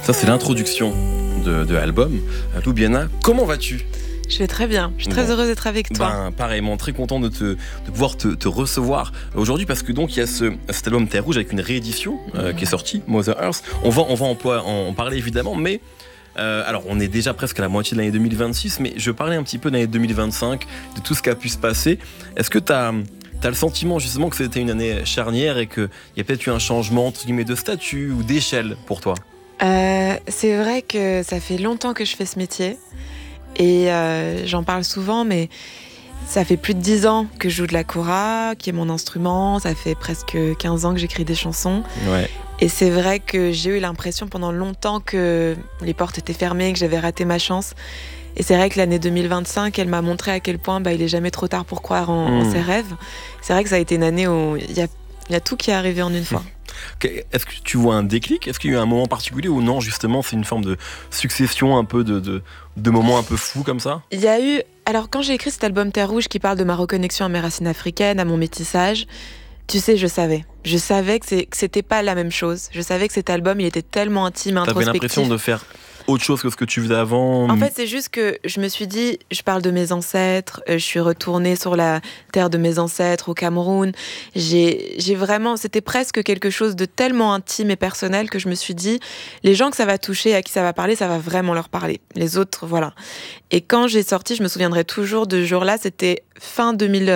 Ça, c'est l'introduction de l'album. Loubiana, comment vas-tu ? Je vais très bien, je suis très heureuse d'être avec toi. Pareillement, très content de pouvoir te recevoir aujourd'hui parce que donc il y a cet album Terre Rouge avec une réédition qui est sortie, Mother Earth. On va en parler évidemment, mais alors on est déjà presque à la moitié de l'année 2026, mais je parlais un petit peu de l'année 2025, de tout ce qui a pu se passer. Est-ce que t'as le sentiment justement que c'était une année charnière et qu'il y a peut-être eu un changement entre guillemets de statut ou d'échelle pour toi ? C'est vrai que ça fait longtemps que je fais ce métier et j'en parle souvent, mais ça fait plus de 10 ans que je joue de la kora, qui est mon instrument, ça fait presque 15 ans que j'écris des chansons. Ouais. Et c'est vrai que j'ai eu l'impression pendant longtemps que les portes étaient fermées, que j'avais raté ma chance. Et c'est vrai que l'année 2025, elle m'a montré à quel point il est jamais trop tard pour croire en ses rêves. C'est vrai que ça a été une année où il y a tout qui est arrivé en une fois. Est-ce que tu vois un déclic ? Est-ce qu'il y a eu un moment particulier ou non, justement, c'est une forme de succession un peu de moments un peu fous comme ça ? Il y a eu... Alors, quand j'ai écrit cet album Terre Rouge qui parle de ma reconnexion à mes racines africaines, à mon métissage, tu sais, je savais. Je savais que c'était pas la même chose. Je savais que cet album, il était tellement intime et introspectif. T'avais l'impression de faire autre chose que ce que tu faisais avant ? En fait, c'est juste que je me suis dit, je parle de mes ancêtres, je suis retournée sur la terre de mes ancêtres au Cameroun. J'ai vraiment, c'était presque quelque chose de tellement intime et personnel que je me suis dit, les gens que ça va toucher, à qui ça va parler, ça va vraiment leur parler. Les autres, voilà. Et quand j'ai sorti, je me souviendrai toujours de ce jour-là, c'était fin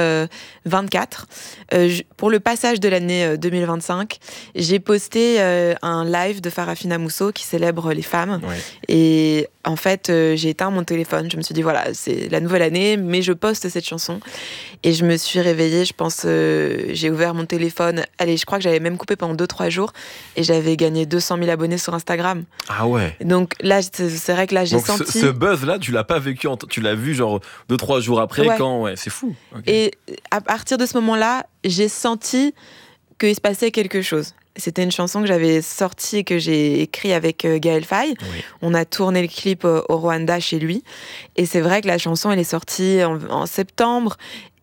2024. Pour le passage de l'année 2025, j'ai posté un live de Farafina Mousso qui célèbre les femmes. Ouais. Et en fait, j'ai éteint mon téléphone. Je me suis dit, voilà, c'est la nouvelle année, mais je poste cette chanson. Et je me suis réveillée, je pense, j'ai ouvert mon téléphone. Allez, je crois que j'avais même coupé pendant 2-3 jours. Et j'avais gagné 200 000 abonnés sur Instagram. Ah ouais. Donc là, c'est vrai que là, j'ai senti... Ce buzz-là, tu l'as pas vécu, tu l'as vu genre 2-3 jours après, Ouais. quand... Ouais, c'est fou. Okay. Et à partir de ce moment-là, j'ai senti qu'il se passait quelque chose. C'était une chanson que j'avais sortie et que j'ai écrite avec Gaël Faye. Oui. On a tourné le clip au Rwanda chez lui. Et c'est vrai que la chanson, elle est sortie en septembre.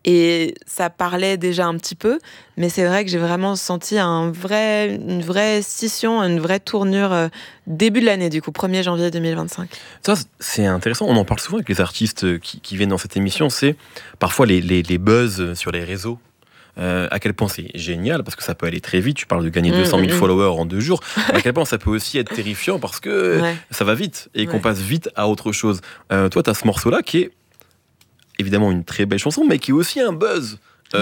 Et ça parlait déjà un petit peu. Mais c'est vrai que j'ai vraiment senti une vraie scission, une vraie tournure début de l'année, du coup, 1er janvier 2025. Ça, c'est intéressant. On en parle souvent avec les artistes qui viennent dans cette émission. C'est parfois les buzz sur les réseaux. À quel point c'est génial parce que ça peut aller très vite. Tu parles de gagner 200 000 followers en 2 jours. À quel point ça peut aussi être terrifiant parce que ça va vite et qu'on passe vite à autre chose. Toi, tu as ce morceau-là qui est évidemment une très belle chanson, mais qui est aussi un buzz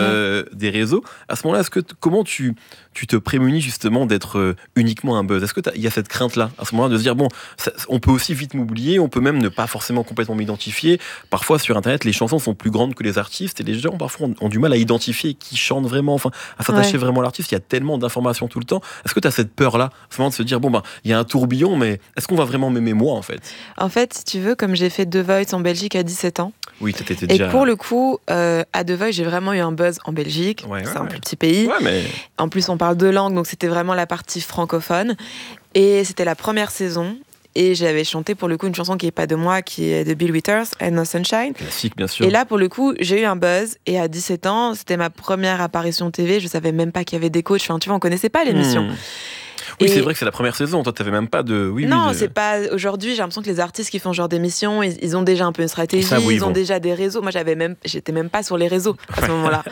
des réseaux. À ce moment-là, comment tu te prémunis justement d'être uniquement un buzz ? Est-ce qu'il y a cette crainte-là, à ce moment-là, de se dire, bon, on peut aussi vite m'oublier, on peut même ne pas forcément complètement m'identifier. Parfois, sur Internet, les chansons sont plus grandes que les artistes et les gens, parfois, ont du mal à identifier qui chante vraiment, enfin, à s'attacher vraiment à l'artiste. Il y a tellement d'informations tout le temps. Est-ce que tu as cette peur-là, à ce moment de se dire, bon, il y a un tourbillon, mais est-ce qu'on va vraiment m'aimer moi, en fait ? En fait, si tu veux, comme j'ai fait The Voice en Belgique à 17 ans, oui, t'étais déjà... Et pour le coup, à The Voice, j'ai vraiment eu un buzz en Belgique. C'est un plus petit pays. Ouais, mais... En plus, on parle 2 langues, donc c'était vraiment la partie francophone. Et c'était la première saison. Et j'avais chanté pour le coup une chanson qui n'est pas de moi, qui est de Bill Withers, And No Sunshine. Classique, bien sûr. Et là, pour le coup, j'ai eu un buzz. Et à 17 ans, c'était ma première apparition TV. Je ne savais même pas qu'il y avait des coachs. Enfin, tu vois, on ne connaissait pas l'émission. Oui, c'est vrai que c'est la première saison. Toi, t'avais même pas de... c'est pas... Aujourd'hui, j'ai l'impression que les artistes qui font ce genre d'émission, ils ont déjà un peu une stratégie, ils ont déjà des réseaux. Moi, j'étais même pas sur les réseaux à ce moment-là.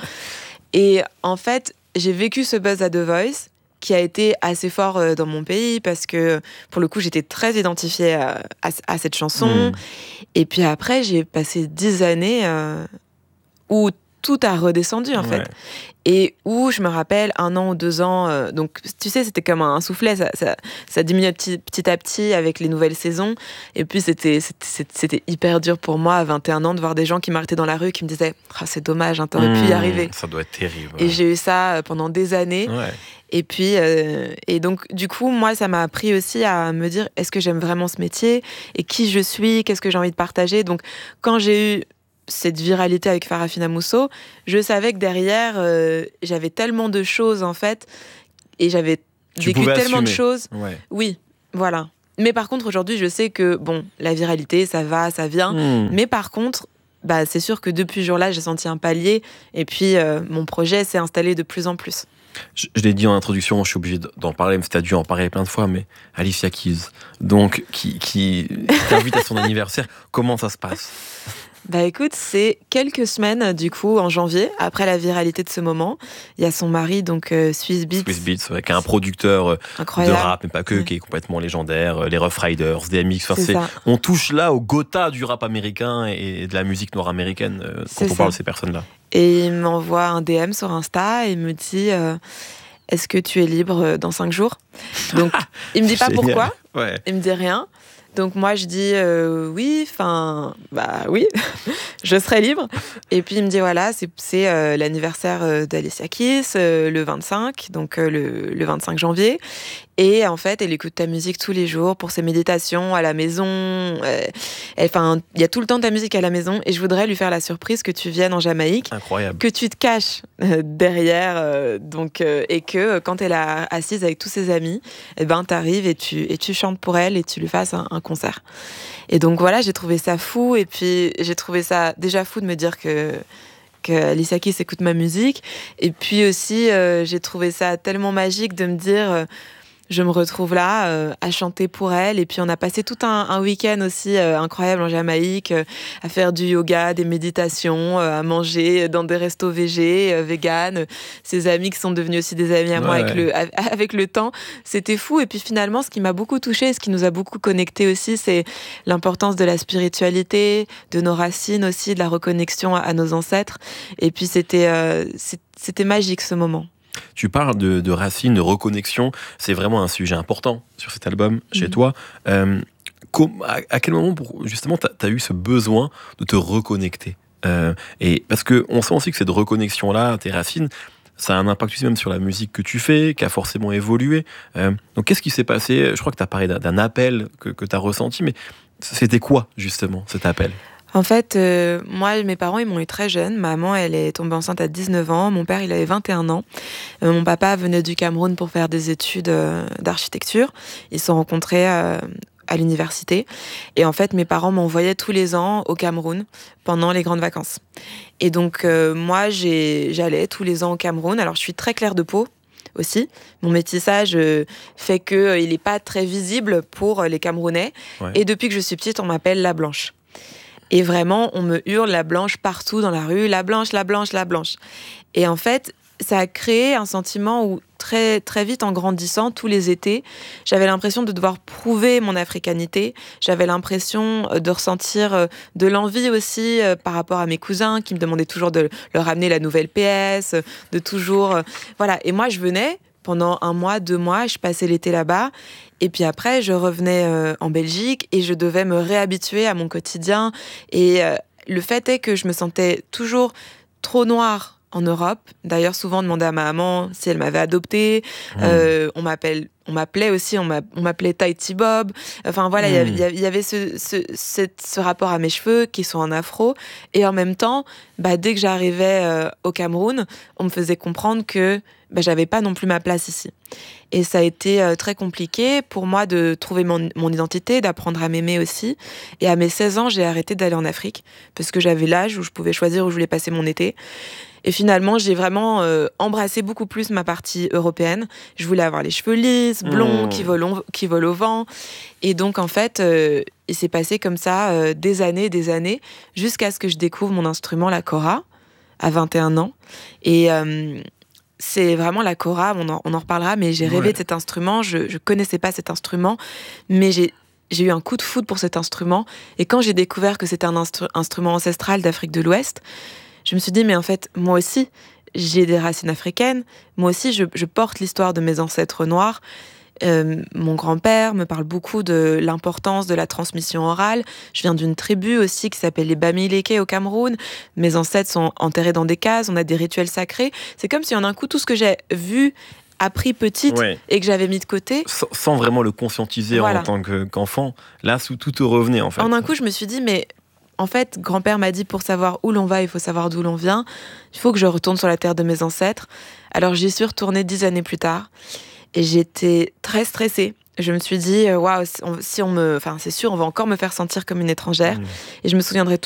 Et en fait, j'ai vécu ce buzz à The Voice, qui a été assez fort dans mon pays, parce que, pour le coup, j'étais très identifiée à cette chanson. Et puis après, j'ai passé 10 années où tout a redescendu, en fait. Et où, je me rappelle, 1 an ou 2 ans, donc tu sais, c'était comme un soufflet, ça diminuait petit à petit avec les nouvelles saisons. Et puis, c'était hyper dur pour moi, à 21 ans, de voir des gens qui m'arrêtaient dans la rue, qui me disaient « c'est dommage, t'aurais pu y arriver ». Ça doit être terrible. Et j'ai eu ça pendant des années. Et puis, et donc, du coup, moi, ça m'a appris aussi à me dire, est-ce que j'aime vraiment ce métier ? Et qui je suis ? Qu'est-ce que j'ai envie de partager ? Donc, quand j'ai eu cette viralité avec Farafina Mousso, je savais que derrière, j'avais tellement de choses, en fait, et j'avais vécu tellement de choses. Oui, voilà. Mais par contre, aujourd'hui, je sais que, bon, la viralité, ça va, ça vient. Mais par contre, c'est sûr que depuis ce jour-là, j'ai senti un palier, et puis mon projet s'est installé de plus en plus. Je l'ai dit en introduction, je suis obligé d'en parler, même si tu as dû en parler plein de fois, mais Alicia Keys, donc, qui t'invite à son anniversaire, comment ça se passe ? Bah écoute, c'est quelques semaines du coup en janvier, après la viralité de ce moment. Il y a son mari, donc Swizz Beatz. Swizz Beatz, qui est un producteur de rap, mais pas que, qui est complètement légendaire. Les Rough Riders, DMX, on touche là au Gotha du rap américain et de la musique noire américaine quand on parle de ces personnes-là. Et il m'envoie un DM sur Insta et il me dit est-ce que tu es libre dans 5 jours ? Donc il me dit pas pourquoi, il me dit rien. Donc moi je dis oui, oui, je serai libre. Et puis il me dit voilà, c'est l'anniversaire d'Alicia Keys, le 25, donc le 25 janvier. Et en fait, elle écoute ta musique tous les jours pour ses méditations à la maison. Il y a tout le temps ta musique à la maison. Et je voudrais lui faire la surprise que tu viennes en Jamaïque. Incroyable. Que tu te caches derrière. Et que quand elle est assise avec tous ses amis, t'arrives et tu chantes pour elle et tu lui fasses un concert. Et donc voilà, j'ai trouvé ça fou. Et puis j'ai trouvé ça déjà fou de me dire que Alicia Keys écoute ma musique. Et puis aussi, j'ai trouvé ça tellement magique de me dire... je me retrouve là à chanter pour elle. Et puis, on a passé tout un week-end aussi incroyable en Jamaïque, à faire du yoga, des méditations, à manger dans des restos végés, vegan. Ses amis qui sont devenus aussi des amis à moi avec le temps. C'était fou. Et puis, finalement, ce qui m'a beaucoup touchée, ce qui nous a beaucoup connectés aussi, c'est l'importance de la spiritualité, de nos racines aussi, de la reconnexion à nos ancêtres. Et puis, c'était magique, ce moment. Tu parles de racines, de reconnexion. C'est vraiment un sujet important sur cet album, chez toi. À quel moment, justement, tu as eu ce besoin de te reconnecter et parce qu'on sent aussi que cette reconnexion-là, tes racines, ça a un impact aussi même sur la musique que tu fais, qui a forcément évolué. Donc, qu'est-ce qui s'est passé ? Je crois que tu as parlé d'un appel que tu as ressenti, mais c'était quoi, justement, cet appel ? En fait, moi, mes parents, ils m'ont eu très jeune. Maman, elle est tombée enceinte à 19 ans. Mon père, il avait 21 ans. Mon papa venait du Cameroun pour faire des études d'architecture. Ils se sont rencontrés à l'université. Et en fait, mes parents m'envoyaient tous les ans au Cameroun pendant les grandes vacances. Et donc, moi, j'allais tous les ans au Cameroun. Alors, je suis très claire de peau aussi. Mon métissage fait qu'il n'est pas très visible pour les Camerounais. Ouais. Et depuis que je suis petite, on m'appelle la Blanche. Et vraiment, on me hurle la Blanche partout dans la rue, la Blanche, la Blanche, la Blanche. Et en fait, ça a créé un sentiment où très, très vite, en grandissant, tous les étés, j'avais l'impression de devoir prouver mon africanité. J'avais l'impression de ressentir de l'envie aussi par rapport à mes cousins qui me demandaient toujours de leur amener la nouvelle PS, de toujours... Voilà. Et moi, je venais pendant 1 mois, 2 mois, je passais l'été là-bas. Et puis après, je revenais en Belgique et je devais me réhabituer à mon quotidien. Et le fait est que je me sentais toujours trop noire en Europe. D'ailleurs, souvent, on demandait à ma maman si elle m'avait adoptée. On m'appelait aussi, on m'appelait Tahiti Bob. Enfin voilà, il y avait ce rapport à mes cheveux qui sont en afro. Et en même temps, dès que j'arrivais au Cameroun, on me faisait comprendre que j'avais pas non plus ma place ici. Et ça a été très compliqué pour moi de trouver mon identité, d'apprendre à m'aimer aussi. Et à mes 16 ans, j'ai arrêté d'aller en Afrique parce que j'avais l'âge où je pouvais choisir où je voulais passer mon été. Et finalement, j'ai vraiment embrassé beaucoup plus ma partie européenne. Je voulais avoir les cheveux lisses, blonds, qui volent au vent. Et donc, en fait, il s'est passé comme ça des années, jusqu'à ce que je découvre mon instrument, la kora, à 21 ans. Et c'est vraiment la kora, on en reparlera, mais j'ai rêvé de cet instrument. Je connaissais pas cet instrument, mais j'ai eu un coup de foudre pour cet instrument. Et quand j'ai découvert que c'était un instrument ancestral d'Afrique de l'Ouest, je me suis dit, mais en fait, moi aussi, j'ai des racines africaines. Moi aussi, je porte l'histoire de mes ancêtres noirs. Mon grand-père me parle beaucoup de l'importance de la transmission orale. Je viens d'une tribu aussi qui s'appelle les Bamileke au Cameroun. Mes ancêtres sont enterrés dans des cases. On a des rituels sacrés. C'est comme si en un coup, tout ce que j'ai vu, appris petite et que j'avais mis de côté... Sans vraiment le conscientiser en tant qu'enfant. Là, tout te revenait, en fait. En un coup, je me suis dit, mais... En fait, grand-père m'a dit, pour savoir où l'on va, il faut savoir d'où l'on vient. Il faut que je retourne sur la terre de mes ancêtres. Alors, j'y suis retournée 10 années plus tard. Et j'étais très stressée. Je me suis dit, waouh, c'est sûr, on va encore me faire sentir comme une étrangère. Et je me souviendrai